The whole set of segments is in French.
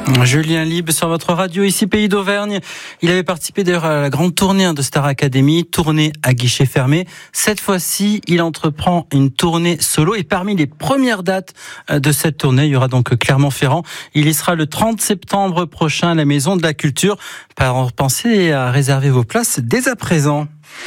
Julien Libre sur votre radio, ici Pays d'Auvergne. Il avait participé d'ailleurs à la grande tournée de Star Academy, tournée à guichet fermé. Cette fois-ci, il entreprend une tournée solo et parmi les premières dates de cette tournée, il y aura donc Clermont-Ferrand. Il y sera le 30 septembre prochain à la Maison de la Culture. Pensez à réserver vos places dès à présent.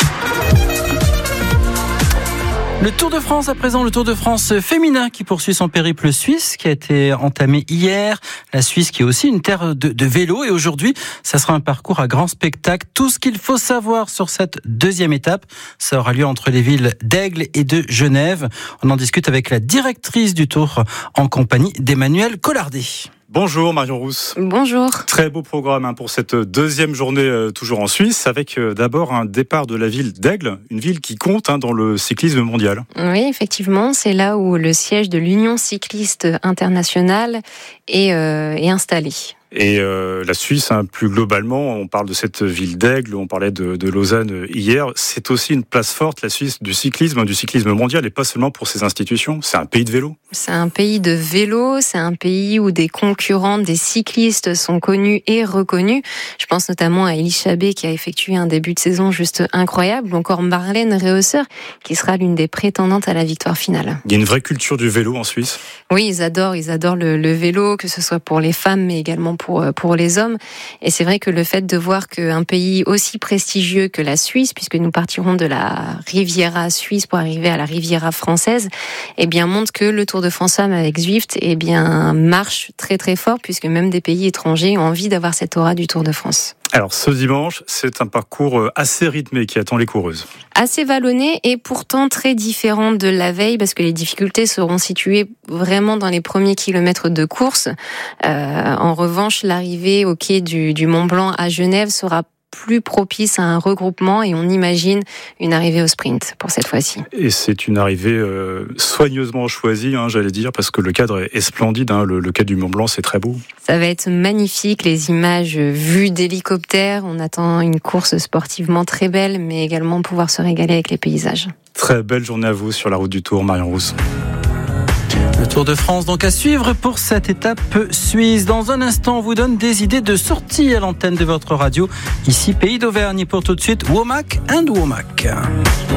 Le Tour de France à présent, le Tour de France féminin qui poursuit son périple suisse qui a été entamé hier. La Suisse qui est aussi une terre de vélo et aujourd'hui, ça sera un parcours à grand spectacle. Tout ce qu'il faut savoir sur cette deuxième étape, ça aura lieu entre les villes d'Aigle et de Genève. On en discute avec la directrice du Tour en compagnie d'Emmanuel Collardet. Bonjour Marion Rousse. Bonjour. Très beau programme pour cette deuxième journée toujours en Suisse avec d'abord un départ de la ville d'Aigle, une ville qui compte dans le cyclisme mondial. Oui, effectivement, c'est là où le siège de l'Union cycliste internationale est installé. Et la Suisse, plus globalement, on parle de cette ville d'Aigle, on parlait de Lausanne hier, c'est aussi une place forte, la Suisse, du cyclisme mondial, et pas seulement pour ses institutions, c'est un pays de vélo. C'est un pays de vélo, c'est un pays où des concurrents, des cyclistes sont connus et reconnus. Je pense notamment à Elie Chabet qui a effectué un début de saison juste incroyable, ou encore Marlène Reusser qui sera l'une des prétendantes à la victoire finale. Il y a une vraie culture du vélo en Suisse. Oui, ils adorent le vélo, que ce soit pour les femmes, mais également pour les hommes. Et c'est vrai que le fait de voir qu'un pays aussi prestigieux que la Suisse, puisque nous partirons de la Riviera suisse pour arriver à la Riviera française, montre que le Tour de France Femmes avec Zwift, marche très très fort, puisque même des pays étrangers ont envie d'avoir cette aura du Tour de France. Alors ce dimanche, c'est un parcours assez rythmé qui attend les coureuses. Assez vallonné et pourtant très différent de la veille parce que les difficultés seront situées vraiment dans les premiers kilomètres de course. En revanche, l'arrivée au quai du Mont Blanc à Genève sera plus propice à un regroupement et on imagine une arrivée au sprint pour cette fois-ci. Et c'est une arrivée soigneusement choisie, j'allais dire, parce que le cadre est splendide. Le quai du Mont Blanc, c'est très beau. Ça va être magnifique, les images vues d'hélicoptère. On attend une course sportivement très belle, mais également pouvoir se régaler avec les paysages. Très belle journée à vous sur la route du Tour, Marion Rousse. Le Tour de France donc à suivre pour cette étape suisse. Dans un instant, on vous donne des idées de sortie à l'antenne de votre radio. Ici, Pays d'Auvergne. Pour tout de suite, Womack and Womack.